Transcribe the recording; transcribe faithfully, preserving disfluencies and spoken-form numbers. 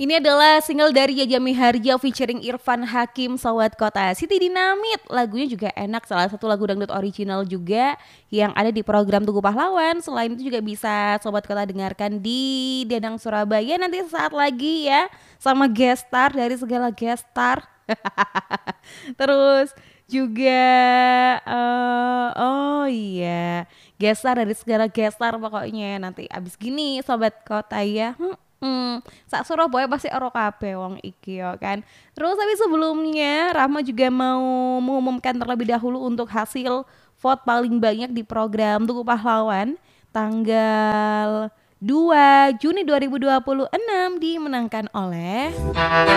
Ini adalah single dari Jaja Mihardja featuring Irfan Hakim, Sobat Kota. Siti Dinamit, lagunya juga enak, salah satu lagu dangdut original juga yang ada di program Tugu Pahlawan. Selain itu juga bisa Sobat Kota dengarkan di Danang Surabaya nanti sesaat lagi ya, sama guest star dari segala guest star. Terus juga eh, oh iya, guest star dari segala guest star pokoknya nanti abis gini Sobat Kota ya. Hmm, sak Surabaya pasti ero kabeh wong iki ya kan. Terus tapi sebelumnya Rahma juga mau mengumumkan terlebih dahulu untuk hasil vote paling banyak di program Tugu Pahlawan tanggal dua Juni dua ribu dua puluh enam dimenangkan oleh